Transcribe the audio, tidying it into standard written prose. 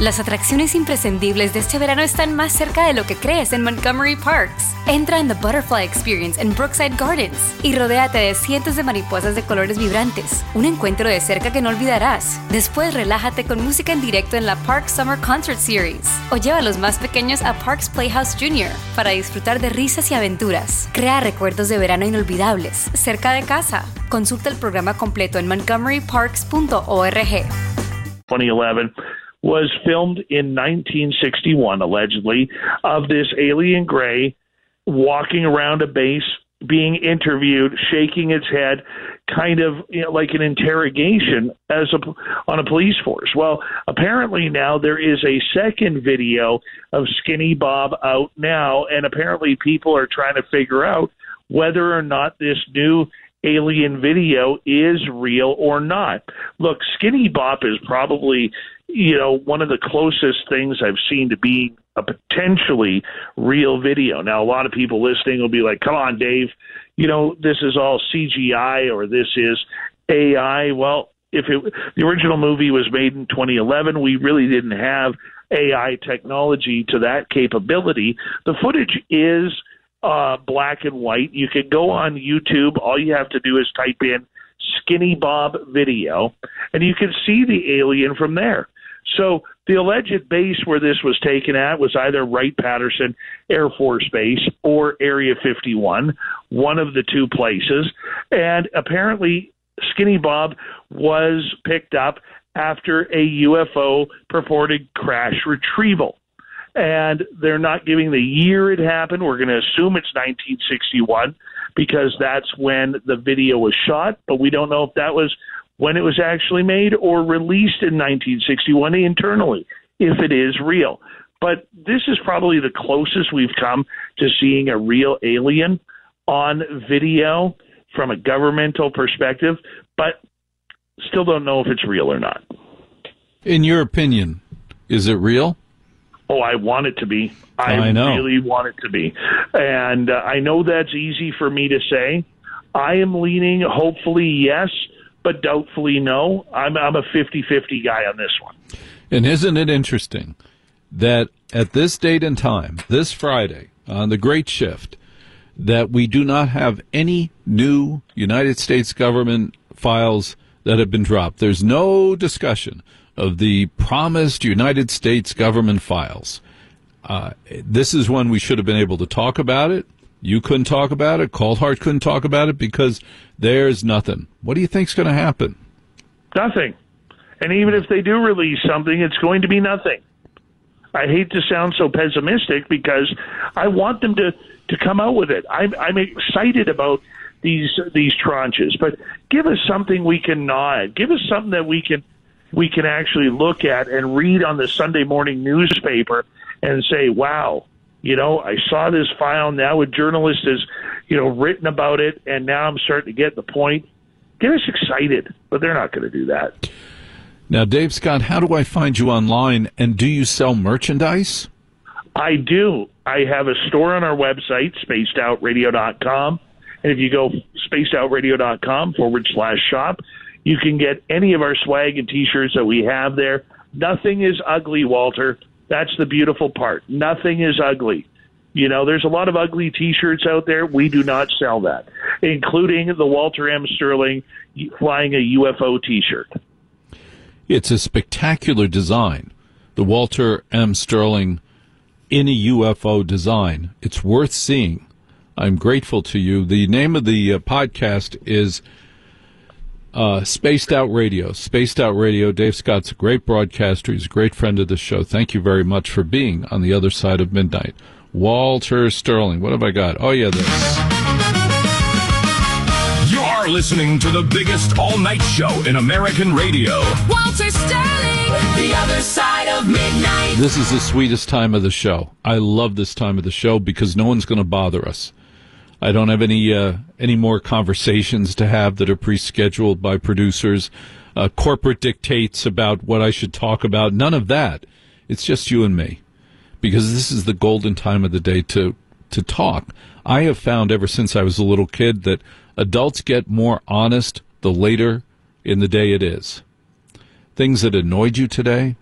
Las atracciones imprescindibles de este verano están más cerca de lo que crees en Montgomery Parks. Entra en The Butterfly Experience en Brookside Gardens y rodéate de cientos de mariposas de colores vibrantes. Un encuentro de cerca que no olvidarás. Después relájate con música en directo en la Park Summer Concert Series. O lleva a los más pequeños a Parks Playhouse Jr. para disfrutar de risas y aventuras. Crea recuerdos de verano inolvidables cerca de casa. Consulta el programa completo en montgomeryparks.org. 2011 was filmed in 1961, allegedly, of this alien gray walking around a base, being interviewed, shaking its head, kind of like an interrogation on a police force. Well, apparently now there is a second video of Skinny Bob out now, and apparently people are trying to figure out whether or not this new alien video is real or not. Look, Skinny Bob is probably, one of the closest things I've seen to being a potentially real video. Now, a lot of people listening will be like, come on, Dave, this is all CGI or this is AI. Well, the original movie was made in 2011, we really didn't have AI technology to that capability. The footage is black and white. You can go on YouTube. All you have to do is type in Skinny Bob video, and you can see the alien from there. So the alleged base where this was taken at was either Wright-Patterson Air Force Base or Area 51, one of the two places. And apparently Skinny Bob was picked up after a UFO purported crash retrieval. And they're not giving the year it happened. We're going to assume it's 1961 because that's when the video was shot, but we don't know if that was when it was actually made or released in 1961 internally, if it is real. But this is probably the closest we've come to seeing a real alien on video from a governmental perspective, but still don't know if it's real or not. In your opinion, is it real? Oh, I want it to be. I know. Really want it to be. And I know that's easy for me to say. I am leaning hopefully yes, but doubtfully no. I'm a 50-50 guy on this one. And isn't it interesting that at this date and time, this Friday, on the Great Shift, that we do not have any new United States government files that have been dropped? There's no discussion of the promised United States government files. This is when we should have been able to talk about it. You couldn't talk about it. Cold Heart couldn't talk about it because there's nothing. What do you think's going to happen? Nothing. And even if they do release something, it's going to be nothing. I hate to sound so pessimistic because I want them to come out with it. I'm excited about these tranches, but give us something we can gnaw at. Give us something that we can actually look at and read on the Sunday morning newspaper and say, wow, I saw this file. Now a journalist has, written about it, and now I'm starting to get the point. Get us excited, but they're not going to do that. Now, Dave Scott, how do I find you online, and do you sell merchandise? I do. I have a store on our website, spacedoutradio.com, and if you go spacedoutradio.com/shop, you can get any of our swag and T-shirts that we have there. Nothing is ugly, Walter. That's the beautiful part. Nothing is ugly. There's a lot of ugly T-shirts out there. We do not sell that, including the Walter M. Sterling flying a UFO T-shirt. It's a spectacular design, the Walter M. Sterling in a UFO design. It's worth seeing. I'm grateful to you. The name of the podcast is Spaced Out Radio. Spaced Out Radio. Dave Scott's a great broadcaster. He's a great friend of the show. Thank you very much for being on the other side of midnight. Walter Sterling. What have I got? Oh, yeah, this. You're listening to the biggest all-night show in American radio. Walter Sterling, the other side of midnight. This is the sweetest time of the show. I love this time of the show because no one's going to bother us. I don't have any more conversations to have that are pre-scheduled by producers, corporate dictates about what I should talk about. None of that. It's just you and me, because this is the golden time of the day to talk. I have found ever since I was a little kid that adults get more honest the later in the day it is. Things that annoyed you today,